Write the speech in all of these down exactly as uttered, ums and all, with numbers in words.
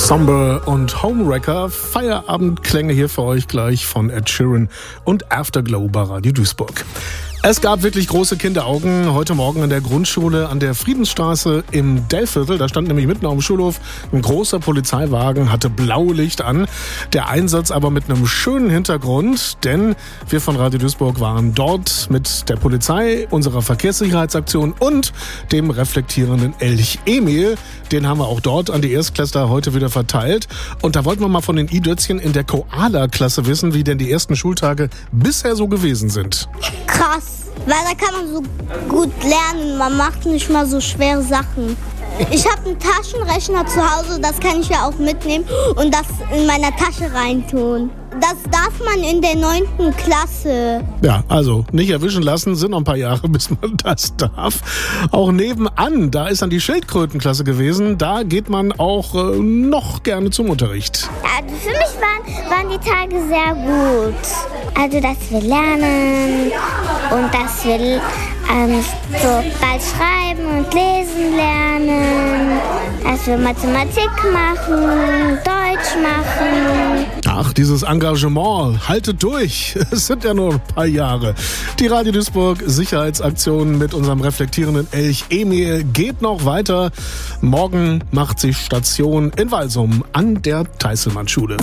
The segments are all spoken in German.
Somber und Homewrecker, Feierabendklänge hier für euch gleich von Ed Sheeran und Afterglow bei Radio Duisburg. Es gab wirklich große Kinderaugen heute Morgen an der Grundschule an der Friedensstraße im Dellviertel. Da stand nämlich mitten auf dem Schulhof ein großer Polizeiwagen, hatte Blaulicht an. Der Einsatz aber mit einem schönen Hintergrund, denn wir von Radio Duisburg waren dort mit der Polizei, unserer Verkehrssicherheitsaktion und dem reflektierenden Elch Emil. Den haben wir auch dort an die Erstklässler heute wieder verteilt. Und da wollten wir mal von den I-Dötzchen in der Koala-Klasse wissen, wie denn die ersten Schultage bisher so gewesen sind. Krass, weil da kann man so gut lernen. Man macht nicht mal so schwere Sachen. Ich habe einen Taschenrechner zu Hause, das kann ich ja auch mitnehmen und das in meiner Tasche reintun. Das darf man in der neunten Klasse. Ja, also nicht erwischen lassen, sind noch ein paar Jahre, bis man das darf. Auch nebenan, da ist dann die Schildkrötenklasse gewesen, da geht man auch äh, noch gerne zum Unterricht. Also für mich waren, waren die Tage sehr gut. Also, dass wir lernen und dass wir ähm, so bald schreiben und lesen lernen, dass wir Mathematik machen, Deutsch machen. Ach, dieses Engagement, haltet durch. Es sind ja nur ein paar Jahre. Die Radio Duisburg Sicherheitsaktion mit unserem reflektierenden Elch Emil geht noch weiter. Morgen macht sich Station in Walsum an der Teisselmann-Schule.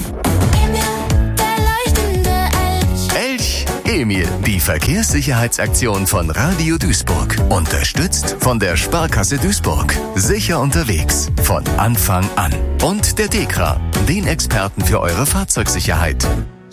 Emil, die Verkehrssicherheitsaktion von Radio Duisburg. Unterstützt von der Sparkasse Duisburg. Sicher unterwegs. Von Anfang an. Und der DEKRA, den Experten für eure Fahrzeugsicherheit.